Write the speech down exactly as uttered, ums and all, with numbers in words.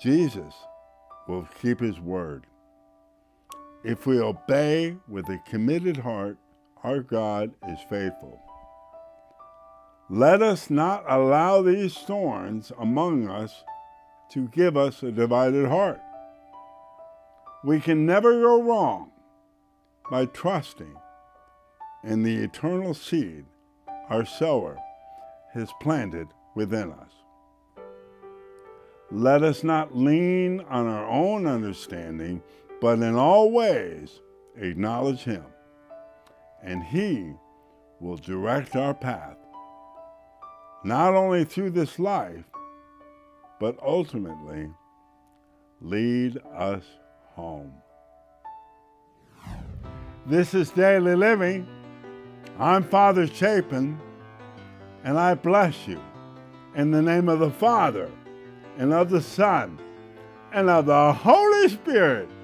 Jesus will keep his word. If we obey with a committed heart, our God is faithful. Let us not allow these thorns among us to give us a divided heart. We can never go wrong by trusting in the eternal seed our sower has planted within us. Let us not lean on our own understanding, but in all ways acknowledge him, and he will direct our path, not only through this life, but ultimately lead us home. This is Daily Living. I'm Father Chapin, and I bless you in the name of the Father, and of the Son, and of the Holy Spirit.